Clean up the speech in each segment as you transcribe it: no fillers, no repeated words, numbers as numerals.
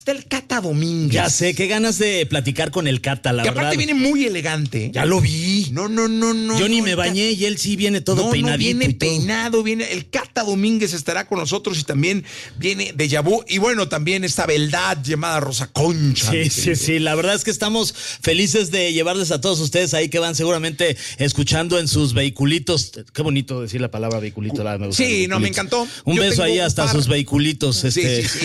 Está el Cata Domínguez. Ya sé, qué ganas de platicar con el Cata, la que verdad. aparte viene muy elegante. Ya lo vi. No. Yo ni me bañé y él sí viene todo peinadito. Viene y todo. peinado, viene. El Cata Domínguez estará con nosotros y también viene Deja Vu. Y bueno, también esta beldad llamada Rosa Concha. Sí. La verdad es que estamos felices de llevarles a todos ustedes ahí que van seguramente escuchando en sus vehiculitos. Qué bonito decir la palabra vehiculito. Me gusta, sí, me encantó. Un beso ahí hasta sus vehiculitos. Sí.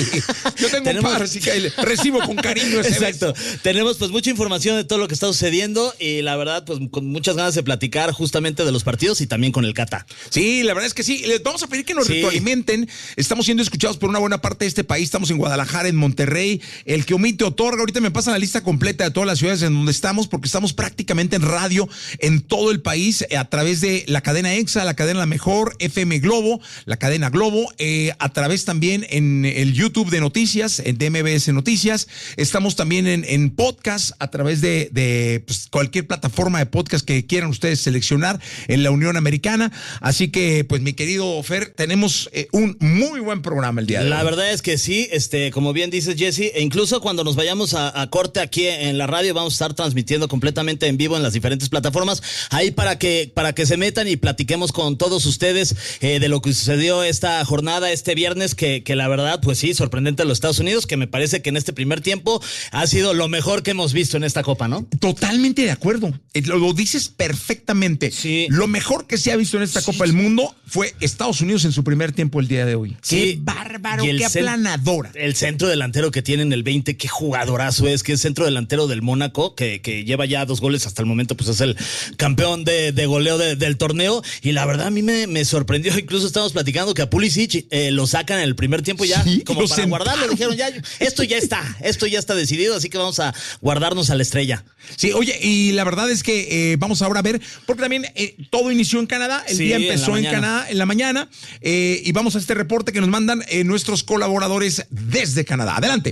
Yo tengo un par, así que recibo con cariño ese Exacto. beso. Tenemos pues mucha información de todo lo que está sucediendo y la verdad pues con muchas ganas de platicar justamente de los partidos y también con el Cata. Sí, la verdad es que sí. Les vamos a pedir que nos retroalimenten. Estamos siendo escuchados por una buena parte de este país. Estamos en Guadalajara, en Monterrey. El que omite otorga. Ahorita me pasan la lista completa de todas las ciudades en donde estamos porque estamos prácticamente en radio en todo el país a través de la cadena EXA, la cadena La Mejor, FM Globo, la cadena Globo, a través también en el YouTube de Noticias, en DMBS Noticias. Estamos también en podcast a través de pues, cualquier plataforma de podcast que quieran ustedes seleccionar en la Unión Americana. Así que, pues, mi querido Fer, tenemos un muy buen programa el día de hoy. La verdad es que sí, como bien dices, Jesse, e incluso cuando nos vayamos a corte aquí en la radio, vamos a estar transmitiendo completamente en vivo en las diferentes plataformas, ahí para que se metan y platiquemos con todos ustedes de lo que sucedió esta jornada, este viernes, que la verdad, pues sí, sorprendente en los Estados Unidos, que me parece que en este primer tiempo ha sido lo mejor que hemos visto en esta Copa, ¿no? Totalmente de acuerdo. Lo dices perfectamente. Sí. Lo mejor que se ha visto en esta Copa del Mundo fue Estados Unidos en su primer tiempo el día de hoy. Sí. Qué bárbaro, qué aplanadora. El centro delantero que tienen el 20, qué jugadorazo es, que es centro delantero del Mónaco, que lleva ya 2 goles hasta el momento, pues es el campeón de goleo del torneo. Y la verdad a mí me sorprendió, incluso estábamos platicando que a Pulisic lo sacan en el primer tiempo ya, como para guardarlo. Dijeron, ya, esto ya está decidido, así que vamos a guardarnos a la estrella. Sí, oye, y la verdad es que vamos ahora a ver, porque también todo inició en Canadá, el día empezó en Canadá en la mañana, y vamos a este reporte que nos mandan nuestros colaboradores desde Canadá. Adelante.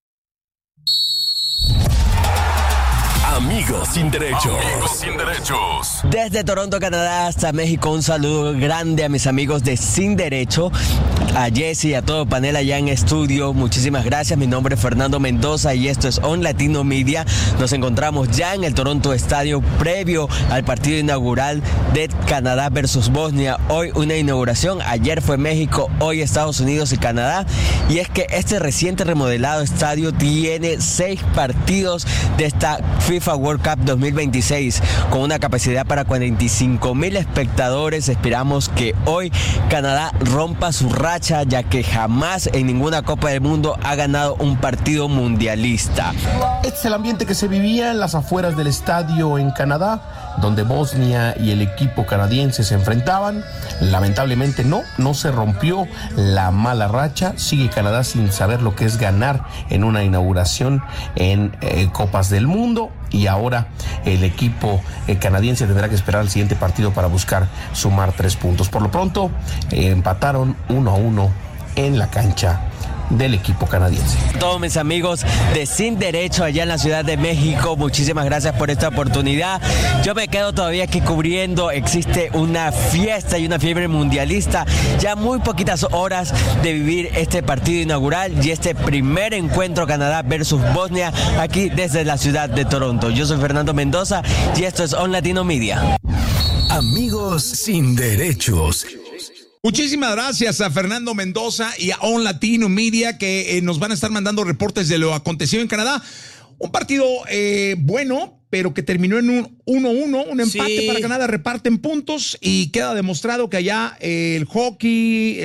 Amigos sin derechos. Amigos sin derechos. Desde Toronto, Canadá hasta México, un saludo grande a mis amigos de Sin Derecho, a Jesse y a todo el panel allá en estudio. Muchísimas gracias. Mi nombre es Fernando Mendoza y esto es On Latino Media. Nos encontramos ya en el Toronto Estadio previo al partido inaugural de Canadá versus Bosnia. Hoy una inauguración, ayer fue México, hoy Estados Unidos y Canadá. Y es que este reciente remodelado estadio tiene 6 partidos de esta FIFA World Cup 2026 con una capacidad para 45,000 espectadores. Esperamos que hoy Canadá rompa su racha, ya que jamás en ninguna Copa del Mundo ha ganado un partido mundialista. Este es el ambiente que se vivía en las afueras del estadio en Canadá, donde Bosnia y el equipo canadiense se enfrentaban. Lamentablemente no se rompió la mala racha. Sigue Canadá sin saber lo que es ganar en una inauguración en Copas del Mundo. Y ahora el equipo canadiense tendrá que esperar al siguiente partido para buscar sumar 3 puntos. Por lo pronto, empataron 1-1 en la cancha del equipo canadiense. Todos mis amigos de Sin Derecho allá en la Ciudad de México, muchísimas gracias por esta oportunidad. Yo me quedo todavía aquí cubriendo. Existe una fiesta y una fiebre mundialista. Ya muy poquitas horas de vivir este partido inaugural y este primer encuentro Canadá versus Bosnia aquí desde la ciudad de Toronto. Yo soy Fernando Mendoza y esto es On Latino Media. Amigos sin derechos. Muchísimas gracias a Fernando Mendoza y a On Latino Media que nos van a estar mandando reportes de lo acontecido en Canadá. Un partido bueno, pero que terminó en un 1-1, un empate para Canadá, reparten puntos y queda demostrado que allá el hockey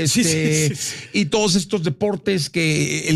y todos estos deportes que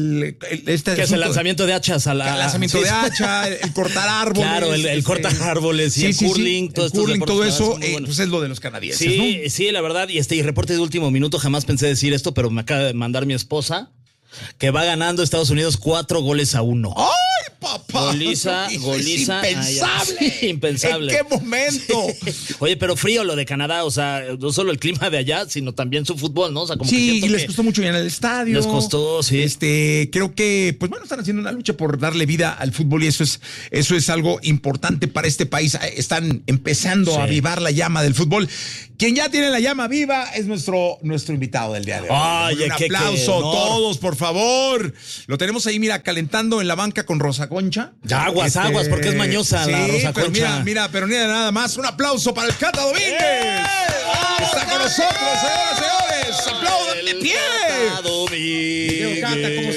que es el lanzamiento de hachas el lanzamiento de hacha, el cortar árboles. Claro, el cortar árboles y el curling, todo eso, pues es lo de los canadienses, sí, ¿no? Sí, la verdad, y reporte de último minuto, jamás pensé decir esto, pero me acaba de mandar mi esposa que va ganando Estados Unidos 4-1. ¡Ay, papá. Goliza. Impensable. Impensable. ¿En qué momento? Oye, pero frío lo de Canadá, o sea, no solo el clima de allá, sino también su fútbol, ¿no? O sea, como que sí, siento y les que costó mucho llenar el estadio. les costó, sí. Creo que, pues bueno, están haciendo una lucha por darle vida al fútbol y eso es algo importante para este país. Están empezando a avivar la llama del fútbol. Quien ya tiene la llama viva es nuestro invitado del día de hoy. Oye, un aplauso a todos, por favor. Lo tenemos ahí, mira, calentando en la banca con Rosa Concha. Aguas, porque es mañosa la Rosa pero Concha. pero mira nada más. Un aplauso para el Cata Domínguez. Está con nosotros, señoras y señores. ¡Aplaudan de pie! Cata Domínguez. Cata, ¿cómo